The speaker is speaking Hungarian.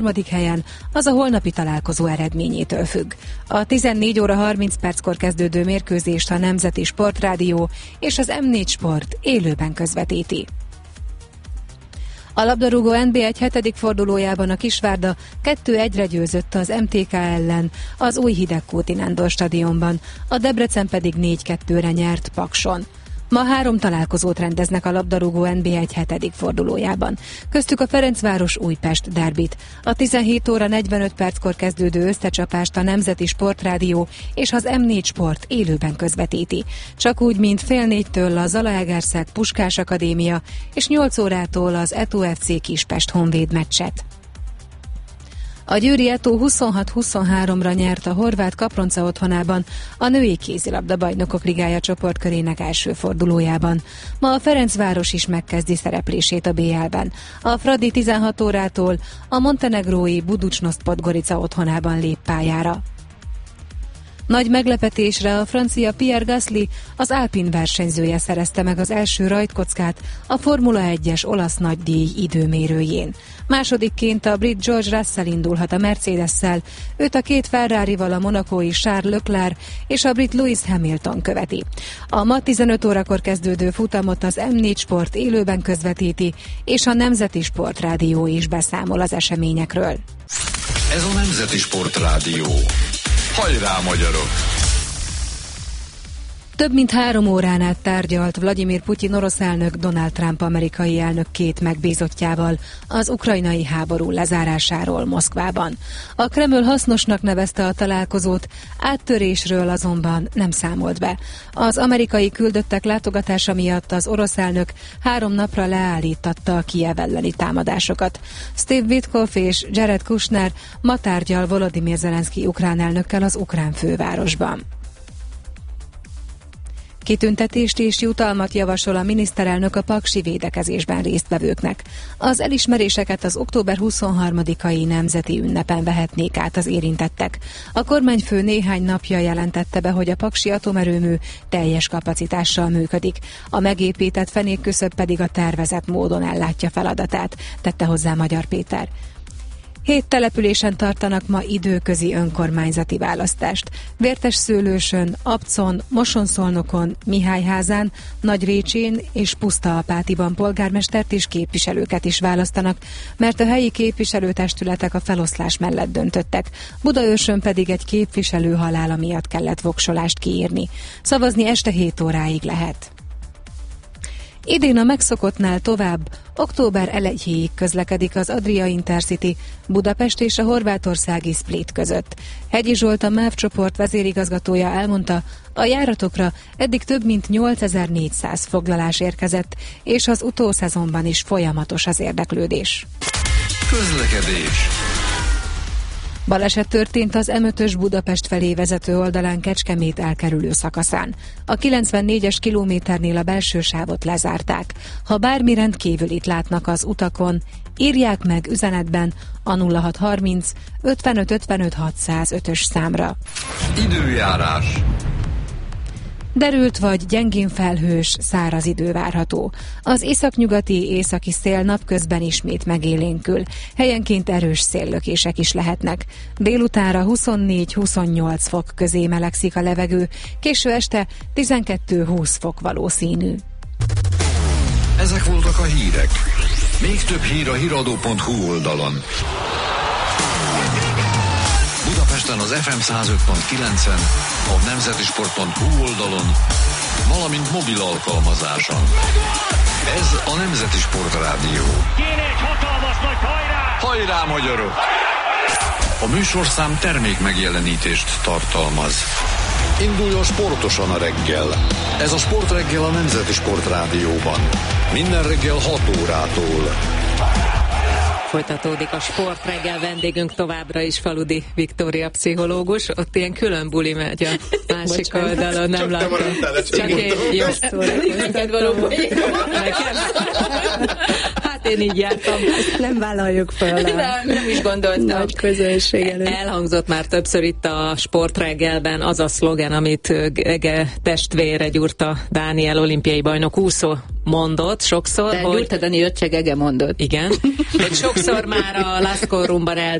harmadik helyen, az a holnapi találkozó eredményétől függ. A 14 óra 30 perckor kezdődő mérkőzést a Nemzeti Sportrádió és az M4 Sport élőben közvetíti. A labdarúgó NB1 7. fordulójában a Kisvárda 2-1-re győzött az MTK ellen az új Hidegkúti Nándor stadionban, a Debrecen pedig 4-2-re nyert Pakson. Ma 3 találkozót rendeznek a labdarúgó NB1 7. fordulójában. Köztük a Ferencváros Újpest derbit, a 17 óra 45 perckor kezdődő összecsapást a Nemzeti Sportrádió és az M4 Sport élőben közvetíti. Csak úgy, mint fél 4-től a Zalaegerszeg Puskás Akadémia és 8 órától az Eto FC Kispest Honvéd meccset. A győri Eto 26-23-ra nyert a horvát Kapronca otthonában a női kézilabda bajnokok ligája csoportkörének első fordulójában. Ma a Ferencváros is megkezdi szereplését a BL-ben. A Fradi 16 órától a montenegrói Budućnost Podgorica otthonában lép pályára. Nagy meglepetésre a francia Pierre Gasly, az Alpine versenyzője szerezte meg az első rajtkockát a Formula 1-es olasz nagydíj időmérőjén. Másodikként a brit George Russell indulhat a Mercedes-szel, őt a 2 Ferrarival a monacói Charles Leclerc és a brit Lewis Hamilton követi. A ma 15 órakor kezdődő futamot az M4 Sport élőben közvetíti, és a Nemzeti Sportrádió is beszámol az eseményekről. Ez a Nemzeti Sportrádió. Hajrá, magyarok! Több mint 3 órán át tárgyalt Vladimir Putyin orosz elnök Donald Trump amerikai elnök 2 megbízottjával az ukrajnai háború lezárásáról Moszkvában. A Kreml hasznosnak nevezte a találkozót, áttörésről azonban nem számolt be. Az amerikai küldöttek látogatása miatt az orosz elnök 3 napra leállítatta a Kijev elleni támadásokat. Steve Witkoff és Jared Kushner ma tárgyal Volodymyr Zelenszky ukrán elnökkel az ukrán fővárosban. Kitüntetést és jutalmat javasol a miniszterelnök a paksi védekezésben résztvevőknek. Az elismeréseket az október 23-ai nemzeti ünnepen vehetnék át az érintettek. A kormányfő néhány napja jelentette be, hogy a paksi atomerőmű teljes kapacitással működik. A megépített fenékküszöb pedig a tervezett módon ellátja feladatát, tette hozzá Magyar Péter. 7 településen tartanak ma időközi önkormányzati választást. Vértesszőlősön, Abcon, Mosonszolnokon, Mihályházán, Nagyrécsén és Pusztaapátiban polgármestert és képviselőket is választanak, mert a helyi képviselőtestületek a feloszlás mellett döntöttek. Budaörsön pedig egy képviselő halála miatt kellett voksolást kiírni. Szavazni este 7 óráig lehet. Idén a megszokottnál tovább, október elejéig közlekedik az Adria Intercity Budapest és a horvátországi Split között. Hegyi Zsolt, a MÁV csoport vezérigazgatója elmondta, a járatokra eddig több mint 8400 foglalás érkezett, és az utószezonban is folyamatos az érdeklődés. Közlekedés. Baleset történt az M5-ös Budapest felé vezető oldalán Kecskemét elkerülő szakaszán. A 94-es kilométernél a belső sávot lezárták. Ha bármi rendkívülit látnak az utakon, írják meg üzenetben a 0630 55 55 605-ös számra. Időjárás. Derült vagy gyengén felhős, száraz idő várható. Az északnyugati északi szél napközben ismét megélénkül. Helyenként erős széllökések is lehetnek. Délutánra 24-28 fok közé melegszik a levegő, késő este 12-20 fok valószínű. Ezek voltak a hírek. Még több hír a hiradó.hu oldalon. Budapesten az FM 105.9-en, a nemzetisport.hu oldalon, valamint mobil alkalmazáson. Ez a Nemzeti Sportrádió. Kéne egy hatalmas nagy hajrá! Hajrá, magyarok! A műsorszám termék megjelenítést tartalmaz. Induljon sportosan a reggel. Ez a Sportreggel a Nemzeti Sportrádióban. Minden reggel 6 órától. Folytatódik a Sportreggel, vendégünk továbbra is Faludi Viktória pszichológus, ott ilyen külön buli megy a másik oldalon, nem látom. Csak én jó szórakoztatom. Hát én így jártam. Nem vállaljuk fel. Nem is gondoltam. Nagy közönség előtt. Elhangzott már többször itt a Sportreggelben az a szlogen, amit testvére gyúrta Dániel olimpiai bajnok úszó mondott sokszor, de hogy... Gyurta Dani öccse Gege mondott. Igen, hogy sokszor már a Lascaux Rumban